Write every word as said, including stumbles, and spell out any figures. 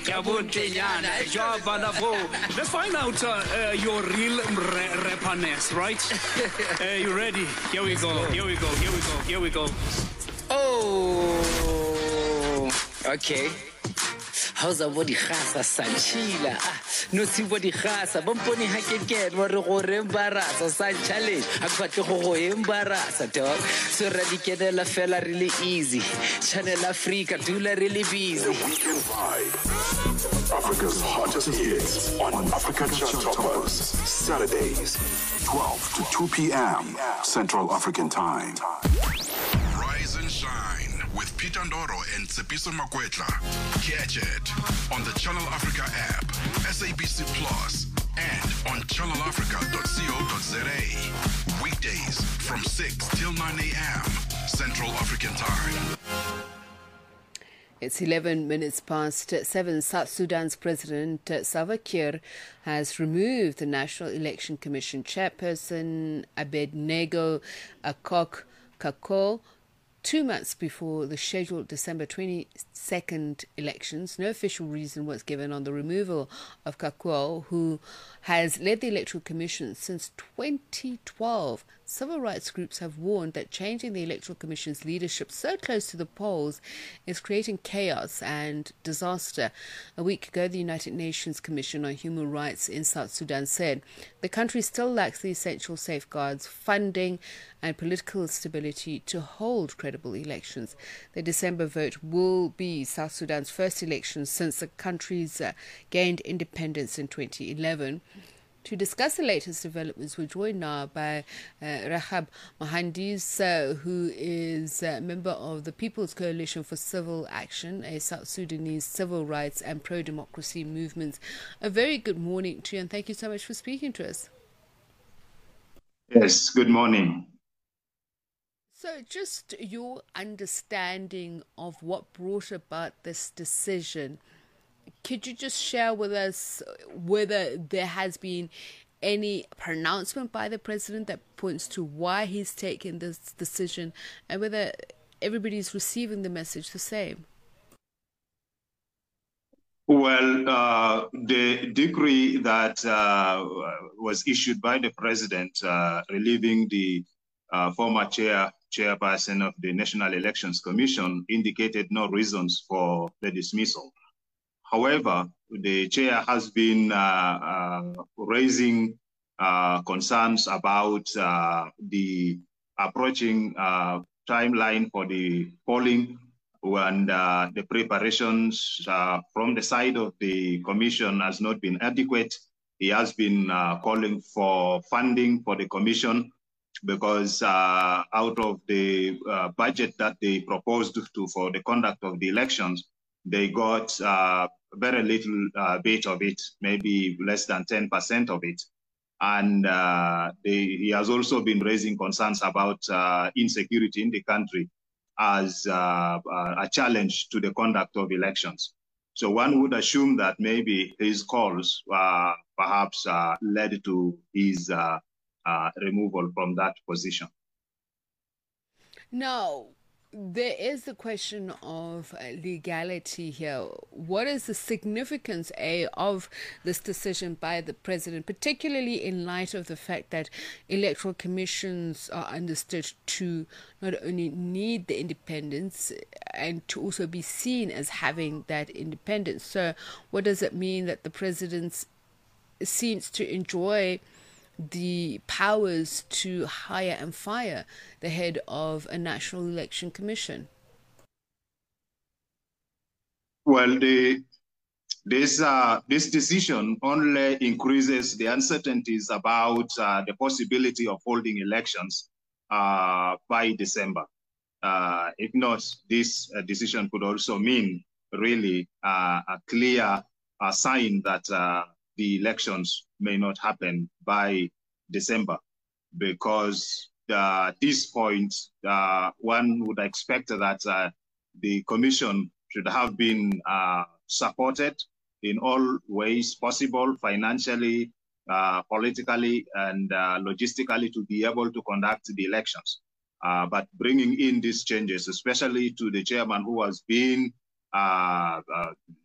Let's find out uh, uh, your real rapperness, right? uh, you ready? Here we go. Here we go. Here we go. Here we go. Oh, okay. How's a body khasa sanchila? No si body khasa. Bomponi hakeket wa re go re embarasa san challenge. Akwatle go go embarasa dog. So radikedela fela really easy. Channel Africa dula really busy. The Weekend Vibe. Africa's hottest hits on Africa Chart Toppers. Saturdays, twelve to two p.m. Central African Time. Rise and shine with Peter Ndoro and Tsepiso Makwetla. Catch it on the Channel Africa app, S A B C Plus, and on channel africa dot co dot za. Weekdays from six till nine a.m. Central African Time. It's eleven minutes past seven. South Sudan's President Salva Kiir has removed the National Election Commission chairperson Abednego Akok-Kakol two months before the scheduled December twenty-second elections. No official reason was given on the removal of Kakol, who has led the Electoral Commission since twenty twelve. Civil rights groups have warned that changing the Electoral Commission's leadership so close to the polls is creating chaos and disaster. A week ago, the United Nations Commission on Human Rights in South Sudan said the country still lacks the essential safeguards, funding, and political stability to hold credible elections. The December vote will be South Sudan's first election since the country's uh, gained independence in twenty eleven. To discuss the latest developments, we're joined now by uh, Rahab Mohandis, uh, who is a member of the People's Coalition for Civil Action, a South Sudanese civil rights and pro-democracy movement. A very good morning to you, and thank you so much for speaking to us. Yes, good morning. So just your understanding of what brought about this decision, could you just share with us whether there has been any pronouncement by the president that points to why he's taken this decision, and whether everybody's receiving the message the same? Well, uh, the decree that uh, was issued by the president uh, relieving the uh, former chair chairperson of the National Elections Commission indicated no reasons for the dismissal. However, the chair has been uh, uh, raising uh, concerns about uh, the approaching uh, timeline for the polling and uh, the preparations uh, from the side of the commission has not been adequate. He has been uh, calling for funding for the commission because uh, out of the uh, budget that they proposed to for the conduct of the elections, they got uh, very little uh, bit of it, maybe less than ten percent of it. And uh, they, he has also been raising concerns about uh, insecurity in the country as uh, uh, a challenge to the conduct of elections. So one would assume that maybe his calls uh, perhaps uh, led to his uh, uh, removal from that position. Now, there is the question of legality here. What is the significance, A, of this decision by the president, particularly in light of the fact that electoral commissions are understood to not only need the independence and to also be seen as having that independence? So what does it mean that the president seems to enjoy the powers to hire and fire the head of a national election commission? Well, the, this uh, this decision only increases the uncertainties about uh, the possibility of holding elections uh, by December. Uh, if not, this uh, decision could also mean really uh, a clear uh, sign that uh, the elections may not happen by December, because uh, at this point, uh, one would expect that uh, the commission should have been uh, supported in all ways possible, financially, uh, politically, and uh, logistically, to be able to conduct the elections. Uh, but bringing in these changes, especially to the chairman who has been uh, uh,